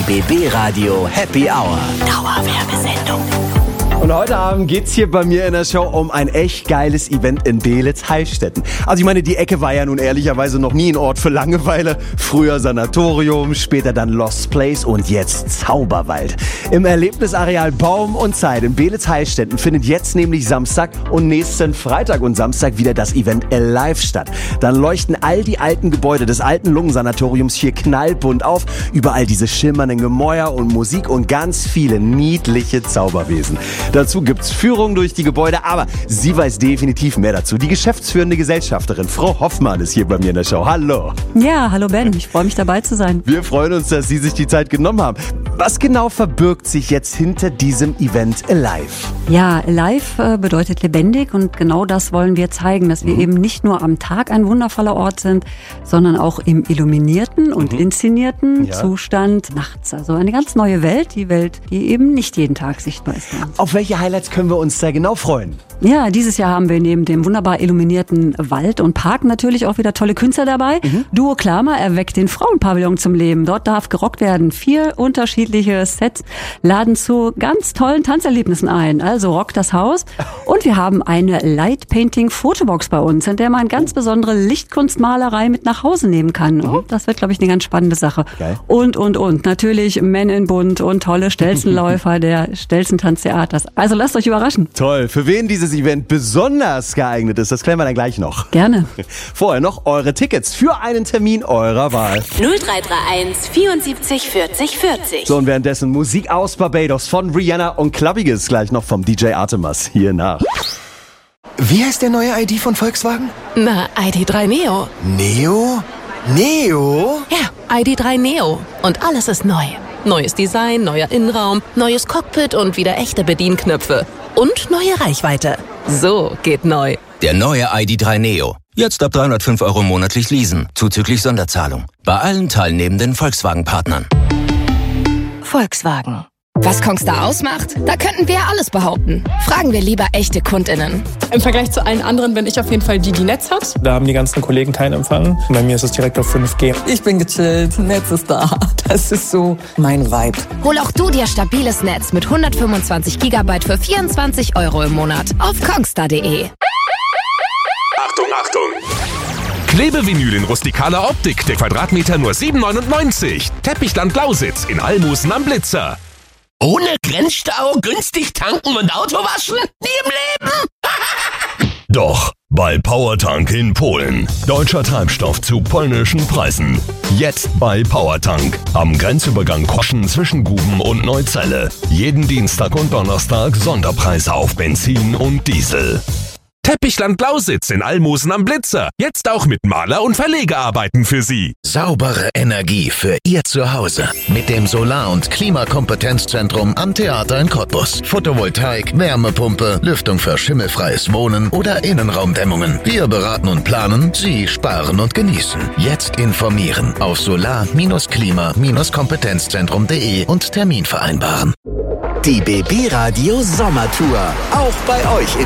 Die BB Radio Happy Hour. Dauerwerbesendung. Und heute Abend geht's hier bei mir in der Show um ein echt geiles Event in Beelitz-Heilstätten. Also ich meine, die Ecke war ja nun ehrlicherweise noch nie ein Ort für Langeweile. Früher Sanatorium, später dann Lost Place und jetzt Zauberwald. Im Erlebnisareal Baum und Zeit in Beelitz-Heilstätten findet jetzt nämlich Samstag und nächsten Freitag und Samstag wieder das Event Alive statt. Dann leuchten all die alten Gebäude des alten Lungensanatoriums hier knallbunt auf. Überall diese schimmernden Gemäuer und Musik und ganz viele niedliche Zauberwesen. Dazu gibt's Führungen durch die Gebäude, aber sie weiß definitiv mehr dazu. Die geschäftsführende Gesellschafterin, Frau Hoffmann, ist hier bei mir in der Show. Hallo. Ja, hallo Ben, ich freue mich dabei zu sein. Wir freuen uns, dass Sie sich die Zeit genommen haben. Was genau verbirgt sich jetzt hinter diesem Event Alive? Ja, Alive bedeutet lebendig und genau das wollen wir zeigen, dass wir eben nicht nur am Tag ein wundervoller Ort sind, sondern auch im illuminierten und inszenierten Zustand nachts. Also eine ganz neue Welt, die eben nicht jeden Tag sichtbar ist. Auf welche Highlights können wir uns da genau freuen? Ja, dieses Jahr haben wir neben dem wunderbar illuminierten Wald und Park natürlich auch wieder tolle Künstler dabei. Duo Klammer erweckt den Frauenpavillon zum Leben. Dort darf gerockt werden. 4 unterschiedliche Sets laden zu ganz tollen Tanzerlebnissen ein. Also rockt das Haus. Und wir haben eine Light Painting Fotobox bei uns, in der man ganz besondere Lichtkunstmalerei mit nach Hause nehmen kann. Oh, das wird, glaube ich, eine ganz spannende Sache. Geil. Und. Natürlich Men in Bunt und tolle Stelzenläufer der Stelzentanztheaters. Also lasst euch überraschen. Toll. Für wen dieses Event besonders geeignet ist, das klären wir dann gleich noch. Gerne. Vorher noch eure Tickets für einen Termin eurer Wahl. 0331 74 40 40. So, und währenddessen Musik aus Barbados von Rihanna und Klappiges gleich noch vom DJ Artemas hier nach. Wie heißt der neue ID von Volkswagen? Na, ID3 Neo. Neo? Neo? Ja, ID3 Neo. Und alles ist neu. Neues Design, neuer Innenraum, neues Cockpit und wieder echte Bedienknöpfe. Und neue Reichweite. So geht neu. Der neue ID3 Neo. Jetzt ab 305 € monatlich leasen, zuzüglich Sonderzahlung. Bei allen teilnehmenden Volkswagen-Partnern. Volkswagen. Was Kongstar ausmacht? Da könnten wir alles behaupten. Fragen wir lieber echte KundInnen. Im Vergleich zu allen anderen bin ich auf jeden Fall die Netz hat. Da haben die ganzen Kollegen keinen Empfang. Bei mir ist es direkt auf 5G. Ich bin gechillt, Netz ist da. Das ist so mein Vibe. Hol auch du dir stabiles Netz mit 125 GB für 24 € im Monat auf kongstar.de. Achtung, Achtung! Klebevinyl in rustikaler Optik, der Quadratmeter nur 7,99. Teppichland Lausitz in Almusen am Blitzer. Ohne Grenzstau, günstig tanken und Auto waschen? Nie im Leben! Doch, bei Powertank in Polen. Deutscher Treibstoff zu polnischen Preisen. Jetzt bei Powertank. Am Grenzübergang Koschen zwischen Guben und Neuzelle. Jeden Dienstag und Donnerstag Sonderpreise auf Benzin und Diesel. Teppichland Lausitz in Almusen am Blitzer. Jetzt auch mit Maler- und Verlegearbeiten für Sie. Saubere Energie für Ihr Zuhause. Mit dem Solar- und Klimakompetenzzentrum am Theater in Cottbus. Photovoltaik, Wärmepumpe, Lüftung für schimmelfreies Wohnen oder Innenraumdämmungen. Wir beraten und planen, Sie sparen und genießen. Jetzt informieren auf solar-klima-kompetenzzentrum.de und Termin vereinbaren. Die BB Radio Sommertour. Auch bei euch in